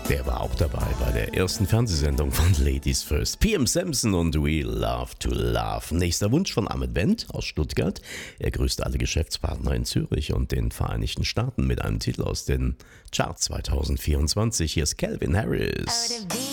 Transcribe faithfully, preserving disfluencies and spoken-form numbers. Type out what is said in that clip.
Der war auch dabei bei der ersten Fernsehsendung von Ladies First. P M Samson und We Love to Love. Nächster Wunsch von Ahmed Wendt aus Stuttgart. Er grüßt alle Geschäftspartner in Zürich und den Vereinigten Staaten mit einem Titel aus den Charts zwanzig vierundzwanzig. Hier ist Calvin Harris.